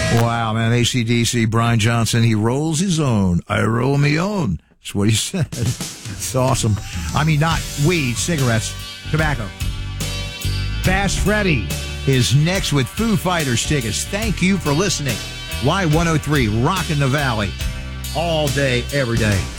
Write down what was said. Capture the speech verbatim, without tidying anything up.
Wow, man. A C D C, Brian Johnson, he rolls his own. I roll me own. That's what he said. It's awesome. I mean, not weed, cigarettes, tobacco. Fast Freddy is next with Foo Fighters tickets. Thank you for listening. Y one oh three, rockin' the Valley. All day, every day.